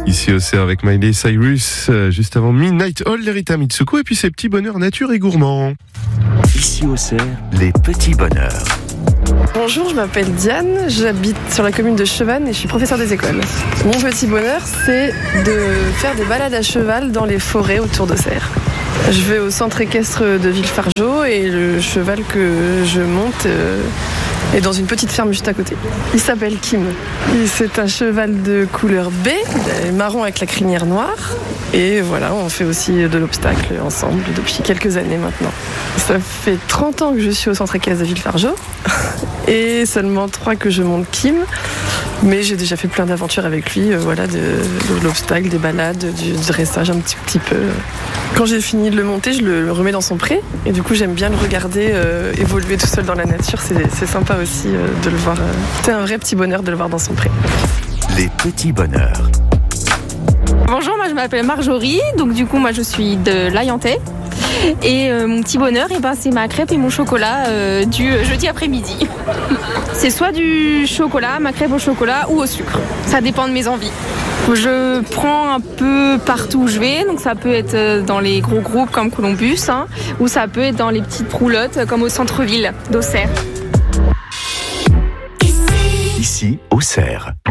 Ici au CER avec Miley Cyrus, juste avant Midnight All, Lerita Mitsuko et puis ses petits bonheurs nature et gourmands. Ici au CER, les petits bonheurs. Bonjour, je m'appelle Diane, j'habite sur la commune de Chevannes et je suis professeure des écoles. Mon petit bonheur, c'est de faire des balades à cheval dans les forêts autour d'Auxerre. Je vais au centre équestre de Villefargeau et le cheval que je monte est dans une petite ferme juste à côté. Il s'appelle Kim. C'est un cheval de couleur B, marron avec la crinière noire. Et voilà, on fait aussi de l'obstacle ensemble depuis quelques années maintenant. Ça fait 30 ans que je suis au centre équestre de Villefargeau et seulement 3 que je monte Kim. Mais j'ai déjà fait plein d'aventures avec lui, de l'obstacle, des balades, du dressage un petit peu. Quand j'ai fini de le monter, je le remets dans son pré. Et du coup, j'aime bien le regarder évoluer tout seul dans la nature. C'est sympa aussi de le voir. C'est un vrai petit bonheur de le voir dans son pré. Les petits bonheurs. Bonjour, moi je m'appelle Marjorie, donc du coup moi je suis de l'Ayantais. Et mon petit bonheur, c'est ma crêpe et mon chocolat du jeudi après-midi. C'est soit du chocolat, ma crêpe au chocolat ou au sucre. Ça dépend de mes envies. Je prends un peu partout où je vais, donc ça peut être dans les gros groupes comme Columbus, ou ça peut être dans les petites roulottes comme au centre-ville d'Auxerre. Ici, au CER.